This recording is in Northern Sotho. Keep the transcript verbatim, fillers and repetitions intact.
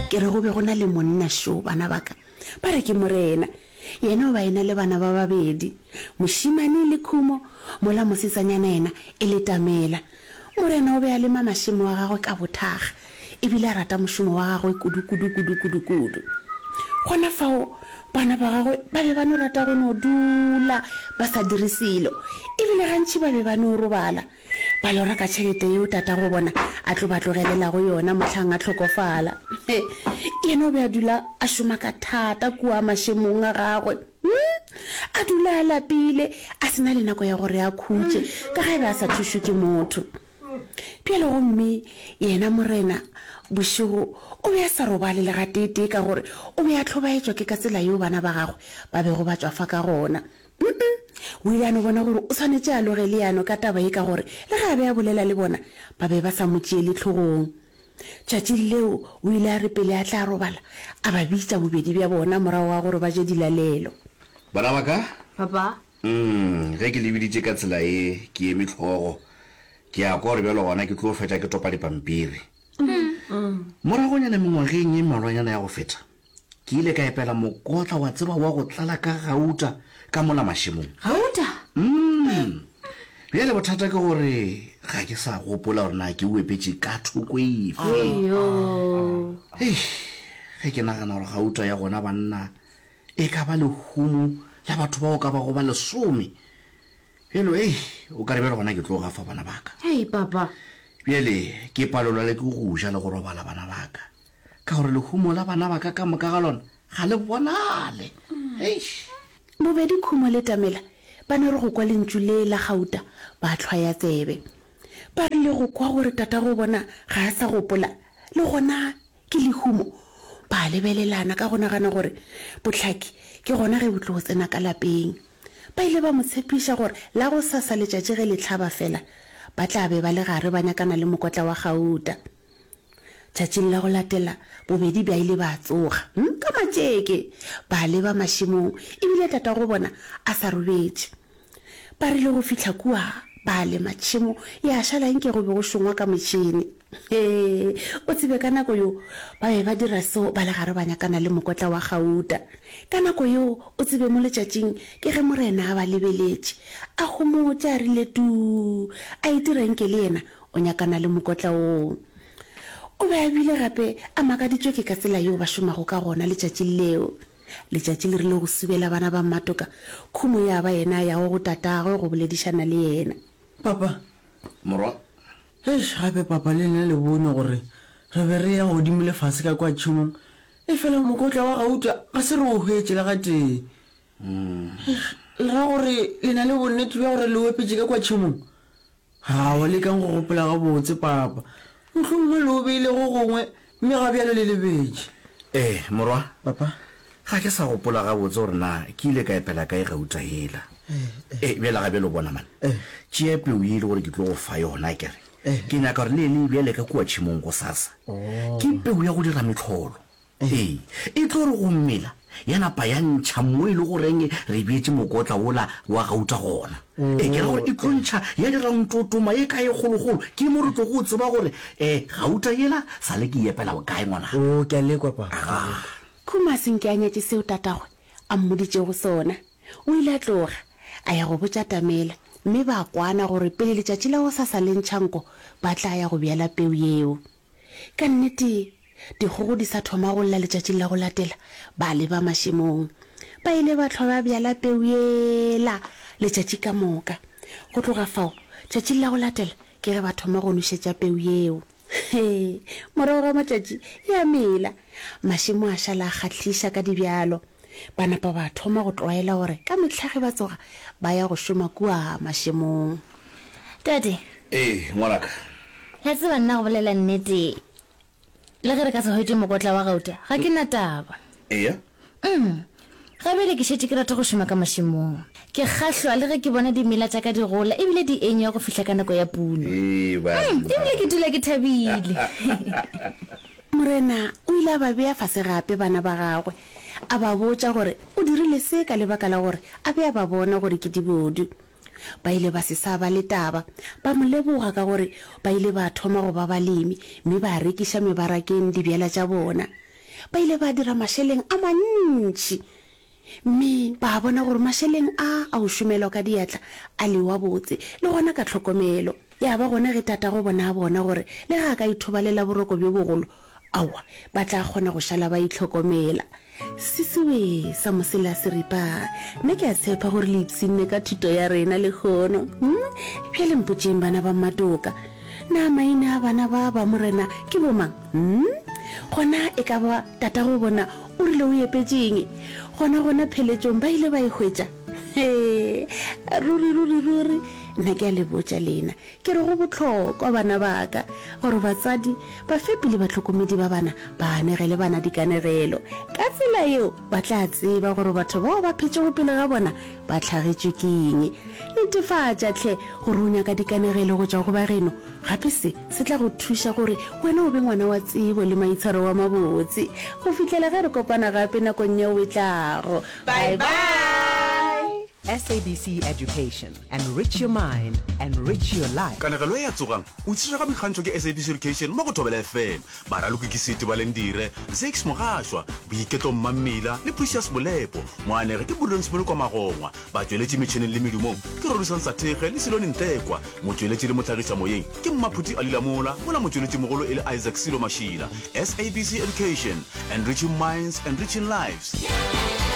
ke re go be gona le monna sho bana baka ba re ke morena yena o ba ena le bana ba babedi moshimane le Khumo mola mosetsanyana ena e le Tamela morena o be a le mamashimo wa gagwe ka bothaga e bile a rata moshomo wa gagwe kudu kudu kudu kudu kudu gona fao bana ba gagwe ba be ba no rata go no dula ba sa dirisilo e bile gantši ba be ba no robala ba lora ka tšhelete yeo tata go bona a tlo ba tlogelela go yona motlhang a tlhokofala yena o be a dula a šoma ka thata kua mašemong a gagwe a dula a lapile a sena le nako ya gore a khutše ka ga e be a sa thušwe ke motho pele gomme yena morena bošego o be a sa robale le ga tete ka gore o be a tlhobaetswa ke ka tsela yeo bana ba gagwe ba bego ba tswafa ka gona o ile a no bona gore o tshwanetse a loge le yano ka taba e ka gore le ga a be a bolela le bona ba be ba sa mo tšee le tlhogong tšatši leo o ile a re pele a tla robala a ba bitsa bobedi bja bona morago wa gore ba je dilalelo bana ba ka papa mm ge ke lebiditše ka tsela e ke eme tlhogo ke a kwa gore bjalo gona ke tlo fetša ke topa dipampiri moragonyana mengwageng e mmalwanyana ya go feta ke ile ka epela mokotla wa tseba wa go tlala ka gauta ka mola mašemong gauta mm bjale bothata ke gore ga ke sa gopola gore na ke o epetše ka thoko efe ge ke nagana gore gauta ya gona banna e ka ba lehumo ya batho ba o ka ba go ba lesome bjalo e o ka re bjale gona ke tlo gafa bana baka hei papa bjale ke palolwa le ke go ja le go robala bana baka ka gore lehumo la bana baka ka moka ga lona ga le bonale bobedi Khumo le Tamela ba ne re go kwa lentšu le la gauta ba tlhwaya tsebe ba rile go kwa gore tata go bona ga a sa gopola le gona ke lehumo ba lebelelana ka go nagana gore botlhaki ke gona ge bo tlo go tsena ka lapeng ba ile ba mo tshepiša gore la go sasa letšatši ge le tlhaba fela ba tla be ba le gare ba nyakana le mokotla wa gauta tšatšing la go latela bobedi ba ile ba tsoga ka matšeke ba leba mašemong ebile tata go bona a sa robetše ba rile go fitlha kua ba le matšhemo ya šalang ke go be go šongwa ka metšhini o tsebe ka nako yo ba be ba dira seo ba le gare ba nyakana le mokotla wa gauta ka nako yo o tsebe mo letšatšing ke ge morena a ba lebeletše a gomotse a rile tu a itireng ke le yena o nyakana le mokotla oo o be a bile gape a makaditšwe ke ka tsela yeo ba šomago ka gona letšatši leo letšatši le rile go subela bana ba mmatoka Khumo ya ba yena ya go tatagwe go boledišana le yena papa morwa eish gape papa le nna le bone gore re be re ya godimo lefase ka kwa tšhomong e fela mokotla wa gauta ga se re o hwetse le ga tee le ra gore le na le bonnete bja gore le wepetse ka kwa tšhomong ga wa le kang go gopola ga botse papa mohlomongwe le o beile go gongwe mme ga bjalo le lebetse eh morwa papa ga ke sa gopola ga botse gore na ke ile ka epela ka e gauta hela eh bjela ga bjelo bona man tšea peo ile gore ke tlo go fa yona kere ke nyaka gore le le bjale ka kua tšhimong go sasa ke peo ya go dira metlholo ee e tlo re go mmela ya napa ya ntšha mo e le goreng re beetse mokotla ola wa gauta gona e ke ra gore e tlo ntšha ya dira ntotoma e ka e gologolo ke mo re tlo go tseba gore um gauta ela sa le ke epela bokae ngwana o ke a lekwa papa Khumo a senke a nyatše seo tatagwe a mmoditše go sona o ile a tloga a ya go botša Tamela mme ba kwana gore pele letšatši la go sasa le ntšhanko ba tla ya go bjala peo yeo ka nnete dikgogo di sa thoma go lla letšatši la go latela ba leba mašemong ba ile ba tlhoba bjala peo yela letšatši ka moka go tloga fao tšatši la go latela ke ge ba thoma go nošetša peo yeo morago ga matšatši ya mela mašemo a šala a kgatlhiša ka dibjalo ba napa ba thoma go tlwaela gore ka metlhage ba tsoga ba ya go šoma kua mašemong tate eh ngwanaka ya tseba nna go bolela nnete le ge re ka se hwetse mokotla wa gauta ga ke na taba eya mm gabe le ke šetse ke rata go šoma ka mašemong ke kgahlwa le ge ke bona dimela tša ka di gola ebile di enya go fihla ka nako ya puno eh ba ebile ke dula ke thabile morena o ile a ba bea fase gape bana ba gagwe a ba botša gore o dirile se ka lebaka la gore a be a ba bona gore ke dibodu ba ile ba se sa ba le taba ba mo leboga ka gore ba ile ba thoma go ba balemi mme ba rekiša mebarakeng dibjala tša bona ba ile ba dira mašheleng a mantši mme ba bona gore mašheleng a a o šomelwa ka diatla a lewa botse le gona ka tlhokomelo ya ba gona ge tata go bona bona gore le ga ka ithobalela boroko bjo bogolo awa ba tla kgona go šala ba itlhokomela sisiwe sa mosela seripa mme ke a tshepa gore le ipsinne ka thuto ya rena le kgono hmm? pele mpotseng bana ba matoka na maina a bana ba ba morena ke bomang hmm? gona e ka ba tata go bona o rile o epetseng gona gona pheletsong ba ile ba e hwetša ruri ruri ruri nna ke a le botša lena ke re go botlhokwa bana baka gore batsadi ba fepile batlhokomedi ba bana ba anegele bana dikanegelo ka tsela eo ba tla tseba gore batho bao ba phetse go pele ga bona ba tlhagetšwe keng netefatša tlhe gore o nyaka dikanegelo go tšwa go ba geno gape se se tla go thuša gore wena o be ngwana wa tsebo le maitshwaro wa mabotse go fitlhela ge re kopana gape nakong yeo e tlago bye bye. S A B C Education. Enrich your mind, enrich your life. Kanagelo ya tsogang o tsira ka mekgantšho ke S A B C Education mo go Thobela F M ba raloke ke sete ba lendire Zex Mogashwa boiketlo Mmamila le Precious Bolepo moanege ke Budons Moloko Magongwa ba tsweletše metšhineng le medumong ke Rorison Sathege le Silone Ntekwa motsweletše le motlhagisa moyeng ke Mmaphuti Alilamola mola motsweletše mogolo e le Isaac Silo Mashila. S A B C Education, enriching minds, enriching lives.